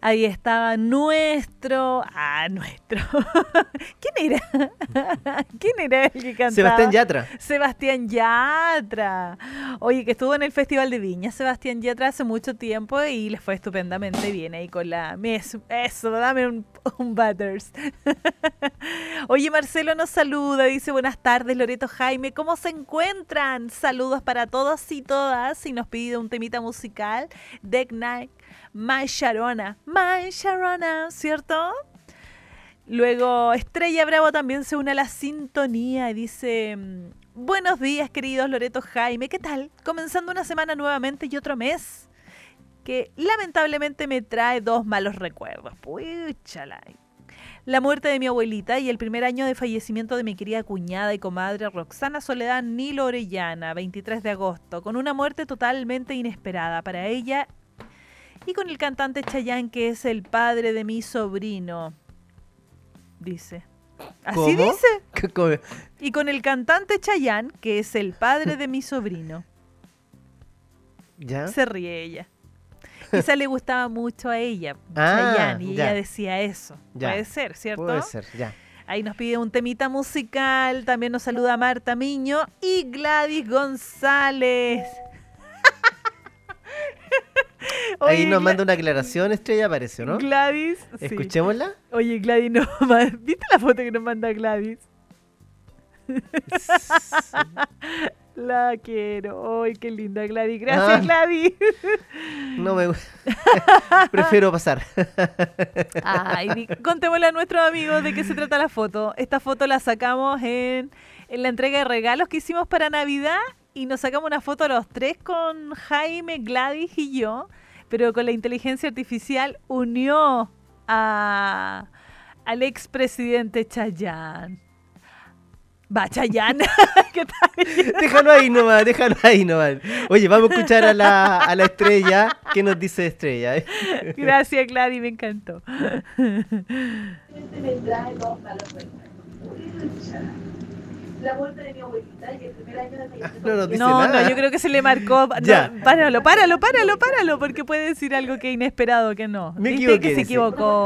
Ahí estaba nuestro... ¿Quién era? ¿Quién era el que cantaba? Sebastián Yatra. Sebastián Yatra. Oye, que estuvo en el Festival de Viña, Sebastián Yatra, hace mucho tiempo y les fue estupendamente bien ahí con la... Eso, dame un Butters. Oye, Marcelo nos saluda, dice buenas tardes, Loreto Jaime, ¿cómo se encuentran? Saludos para todos y todas y nos pide un temita musical, Deck Night. My Sharona, ¿cierto? Luego Estrella Bravo también se une a la sintonía y dice: buenos días, queridos Loreto Jaime, ¿qué tal? Comenzando una semana nuevamente y otro mes que lamentablemente me trae 2 malos recuerdos. Puchala. La muerte de mi abuelita y el primer año de fallecimiento de mi querida cuñada y comadre Roxana Soledad Nilo Orellana, 23 de agosto, con una muerte totalmente inesperada para ella y con el cantante Chayanne, que es el padre de mi sobrino. Dice. ¿Así ¿Cómo? dice? ¿Cómo? Y con el cantante Chayanne, que es el padre de mi sobrino. ¿Ya? Se ríe ella. Quizá le gustaba mucho a ella, Chayanne, y ella decía eso. Ya. Puede ser, ¿cierto? Puede ser, ya. Ahí nos pide un temita musical. También nos saluda Marta Miño y Gladys González. Ahí nos manda una aclaración, Estrella, parece, ¿no? Gladys, sí. Escuchémosla. Oye, Gladys, no, ¿viste la foto que nos manda Gladys? La quiero. ¡Ay, qué linda Gladys! Gracias, Gladys. No me prefiero pasar. Ay, contémosle a nuestros amigos de qué se trata la foto. Esta foto la sacamos en la entrega de regalos que hicimos para Navidad y nos sacamos una foto los 3 con Jaime, Gladys y yo, pero con la inteligencia artificial unió al expresidente Chayanne. Va, Chayanne. ¿Qué tal? Déjalo ahí nomás. Oye, vamos a escuchar a la Estrella. ¿Qué nos dice Estrella? Gracias, Gladys, me encantó. La muerte de mi abuelita y el primer año de fallecimiento. No nos dice nada. No, yo creo que se le marcó. Ya. No, páralo, porque puede decir algo que inesperado, que no. Me ¿Viste equivoqué, que se dice. equivocó?